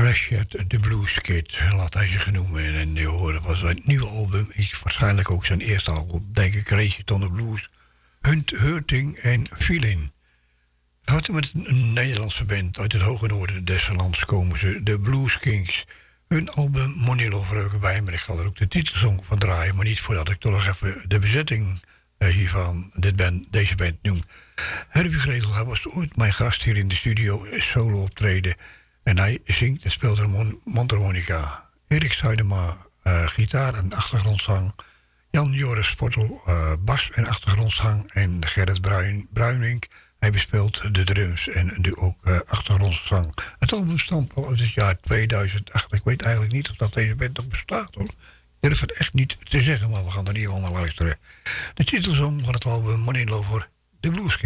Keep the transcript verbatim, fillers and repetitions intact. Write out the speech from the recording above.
Rashad de Blues Kid, laat hij zich noemen. En je hoorde was zijn nieuwe album, is waarschijnlijk ook zijn eerste album, denk ik, Crazy on the Blues. Hunt, Hurting en Feeling. Gaat met een Nederlandse band uit het hoge noorden des lands komen ze, de Blues Kings. Hun album Money Lover bij, maar ik ga er ook de titelsong van draaien, maar niet voordat ik toch nog even de bezetting uh, hiervan, dit band, deze band noem. Herbie Gretel, hij was ooit mijn gast hier in de studio, solo optreden. En hij zingt en speelt een mondharmonica. Erik Zuidema, uh, gitaar en achtergrondzang. Jan Joris Sportel, uh, bas en achtergrondzang. En Gerrit Bruin, Bruinink, hij bespeelt de drums en de, ook uh, achtergrondzang. Het album stamt al uit het jaar tweeduizend acht. Ik weet eigenlijk niet of dat deze band nog bestaat, hoor. Ik durf het echt niet te zeggen, maar we gaan er niet van naar luisteren. De titelsong van het album Money Lover, de Blues Kings.